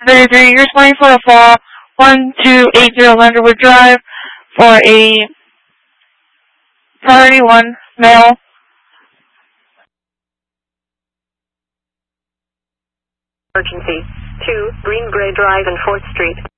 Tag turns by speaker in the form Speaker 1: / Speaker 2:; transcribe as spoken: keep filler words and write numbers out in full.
Speaker 1: thirty-three, you're responding for a fall one two eight zero Landerwood Drive for a priority one male.
Speaker 2: Emergency two Green Gray Drive and fourth Street.